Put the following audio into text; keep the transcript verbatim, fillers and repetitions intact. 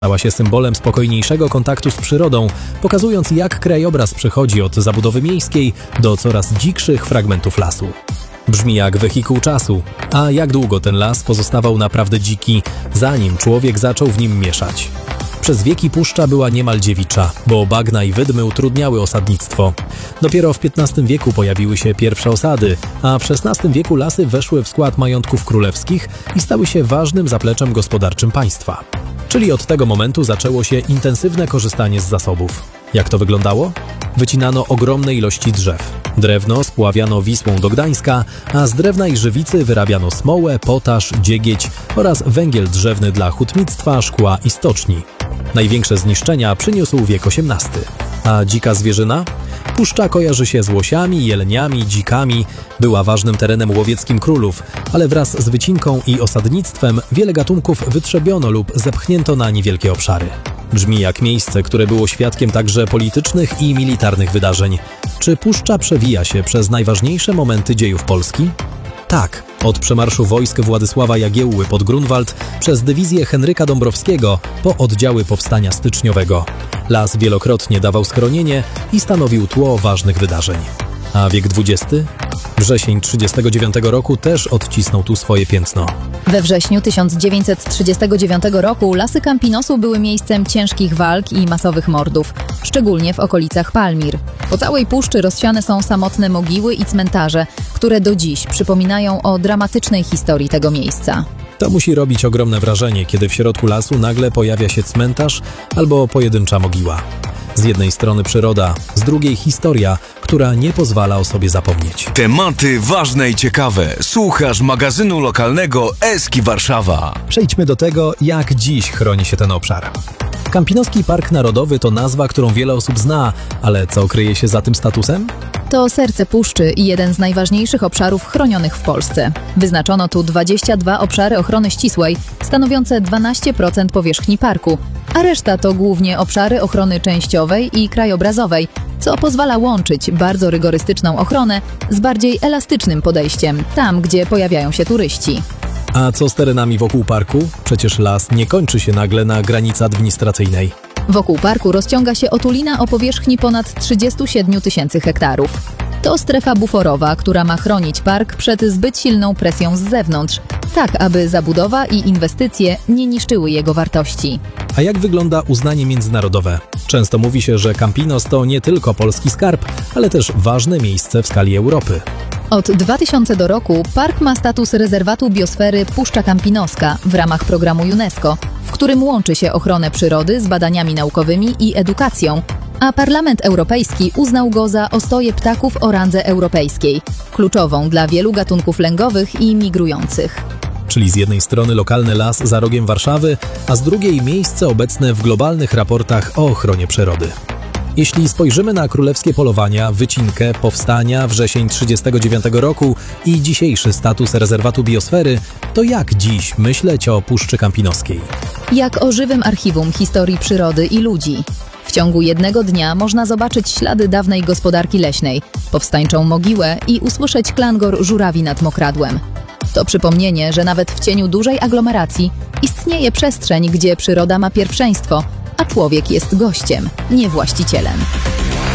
Stała się symbolem spokojniejszego kontaktu z przyrodą, pokazując, jak krajobraz przechodzi od zabudowy miejskiej do coraz dzikszych fragmentów lasu. Brzmi jak wehikuł czasu, a jak długo ten las pozostawał naprawdę dziki, zanim człowiek zaczął w nim mieszać. Przez wieki puszcza była niemal dziewicza, bo bagna i wydmy utrudniały osadnictwo. Dopiero w piętnastym wieku pojawiły się pierwsze osady, a w szesnastym wieku lasy weszły w skład majątków królewskich i stały się ważnym zapleczem gospodarczym państwa. Czyli od tego momentu zaczęło się intensywne korzystanie z zasobów. Jak to wyglądało? Wycinano ogromne ilości drzew. Drewno spławiano Wisłą do Gdańska, a z drewna i żywicy wyrabiano smołę, potaż, dziegieć oraz węgiel drzewny dla hutnictwa, szkła i stoczni. Największe zniszczenia przyniósł wiek osiemnasty. A dzika zwierzyna? Puszcza kojarzy się z łosiami, jeleniami, dzikami, była ważnym terenem łowieckim królów, ale wraz z wycinką i osadnictwem wiele gatunków wytrzebiono lub zepchnięto na niewielkie obszary. Brzmi jak miejsce, które było świadkiem także politycznych i militarnych wydarzeń. Czy puszcza przewija się przez najważniejsze momenty dziejów Polski? Tak, od przemarszu wojsk Władysława Jagiełły pod Grunwald przez dywizję Henryka Dąbrowskiego po oddziały powstania styczniowego. Las wielokrotnie dawał schronienie i stanowił tło ważnych wydarzeń. A wiek dwudziesty? Wrzesień trzydziestego dziewiątego roku też odcisnął tu swoje piętno. We wrześniu tysiąc dziewięćset trzydziestego dziewiątego roku lasy Campinosu były miejscem ciężkich walk i masowych mordów, szczególnie w okolicach Palmir. Po całej puszczy rozsiane są samotne mogiły i cmentarze, które do dziś przypominają o dramatycznej historii tego miejsca. To musi robić ogromne wrażenie, kiedy w środku lasu nagle pojawia się cmentarz albo pojedyncza mogiła. Z jednej strony przyroda, z drugiej historia, która nie pozwala o sobie zapomnieć. Tematy ważne i ciekawe. Słuchasz magazynu lokalnego Eski Warszawa. Przejdźmy do tego, jak dziś chroni się ten obszar. Campinoski Park Narodowy to nazwa, którą wiele osób zna, ale co kryje się za tym statusem? To serce puszczy i jeden z najważniejszych obszarów chronionych w Polsce. Wyznaczono tu dwadzieścia dwa obszary ochrony ścisłej, stanowiące dwanaście procent powierzchni parku, a reszta to głównie obszary ochrony częściowej i krajobrazowej, co pozwala łączyć bardzo rygorystyczną ochronę z bardziej elastycznym podejściem, tam gdzie pojawiają się turyści. A co z terenami wokół parku? Przecież las nie kończy się nagle na granicy administracyjnej. Wokół parku rozciąga się otulina o powierzchni ponad trzydzieści siedem tysięcy hektarów. To strefa buforowa, która ma chronić park przed zbyt silną presją z zewnątrz, tak aby zabudowa i inwestycje nie niszczyły jego wartości. A jak wygląda uznanie międzynarodowe? Często mówi się, że Campinos to nie tylko polski skarb, ale też ważne miejsce w skali Europy. Od dwutysięcznego roku park ma status rezerwatu biosfery Puszcza Campinoska w ramach programu UNESCO, w którym łączy się ochronę przyrody z badaniami naukowymi i edukacją, a Parlament Europejski uznał go za ostoję ptaków o randze europejskiej, kluczową dla wielu gatunków lęgowych i migrujących. Czyli z jednej strony lokalny las za rogiem Warszawy, a z drugiej miejsce obecne w globalnych raportach o ochronie przyrody. Jeśli spojrzymy na królewskie polowania, wycinkę, powstania, wrzesień trzydziestego dziewiątego roku i dzisiejszy status rezerwatu biosfery, to jak dziś myśleć o Puszczy Campinoskiej? Jak o żywym archiwum historii przyrody i ludzi. W ciągu jednego dnia można zobaczyć ślady dawnej gospodarki leśnej, powstańczą mogiłę i usłyszeć klangor żurawi nad mokradłem. To przypomnienie, że nawet w cieniu dużej aglomeracji istnieje przestrzeń, gdzie przyroda ma pierwszeństwo, a człowiek jest gościem, nie właścicielem.